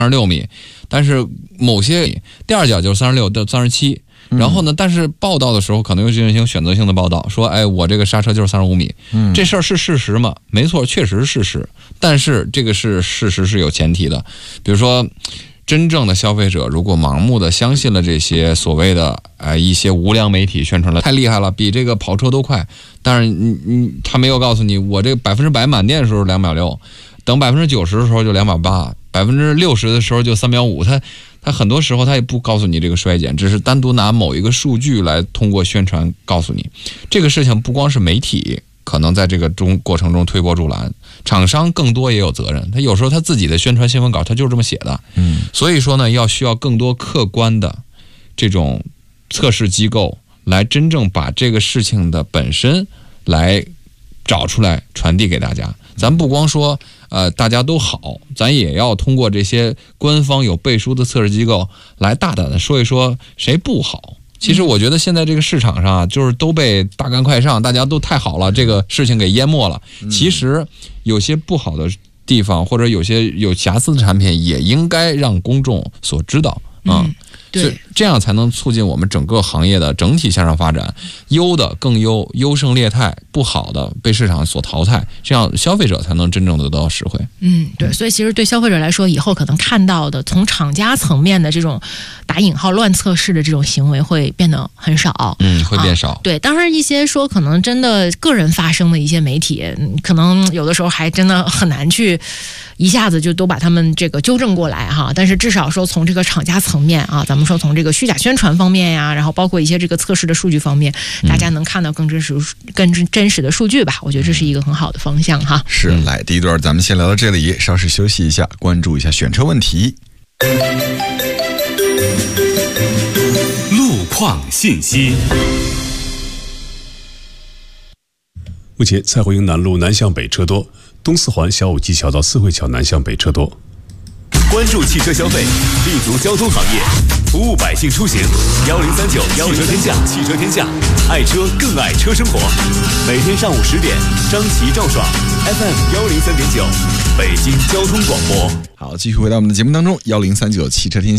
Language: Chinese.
36米，但是某些第二脚就是36到37。然后呢？但是报道的时候可能又进行选择性的报道，说，哎，我这个刹车就是35米。这事儿是事实吗？没错，确实是事实。但是这个是事实是有前提的，比如说，真正的消费者如果盲目的相信了这些所谓的一些无良媒体宣传的太厉害了，比这个跑车都快，但是他没有告诉你，我这个100%满电的时候2秒6，等90%的时候就2秒8，60%的时候就3秒5，他很多时候他也不告诉你这个衰减，只是单独拿某一个数据来通过宣传告诉你。这个事情不光是媒体可能在这个过程中推波助澜，厂商更多也有责任。他有时候他自己的宣传新闻稿他就是这么写的。所以说呢，需要更多客观的这种测试机构来真正把这个事情的本身来找出来传递给大家。咱不光说大家都好，咱也要通过这些官方有背书的测试机构来大胆的说一说谁不好。其实我觉得现在这个市场上就是都被大干快上，大家都太好了，这个事情给淹没了。其实有些不好的地方或者有些有瑕疵的产品也应该让公众所知道。对，这样才能促进我们整个行业的整体向上发展，优的更优，优胜劣汰，不好的被市场所淘汰，这样消费者才能真正的得到实惠。 对，所以其实对消费者来说，以后可能看到的从厂家层面的这种打引号乱测试的这种行为会变得很少。 会变少。 对，当然一些说可能真的个人发声的一些媒体，可能有的时候还真的很难去一下子就都把他们这个纠正过来哈。但是至少说从这个厂家层面啊，咱们说从这个虚假宣传方面呀，然后包括一些这个测试的数据方面，大家能看到更真实的数据吧。我觉得这是一个很好的方向哈。 是，来第一段咱们先聊到这里，稍事休息一下，关注一下选车问题。 路况信息。 目前蔡胡营南路南向北车多，东四环小武基桥到四惠桥南向北车多。 关注汽车消费，立足交通行业，服务百姓出行。1039汽车天下，爱车更爱车生活。每天上午10点，张琪赵爽 FM 103.9，北京交通广播。 好，继续回到我们的节目当中，1039汽车天下。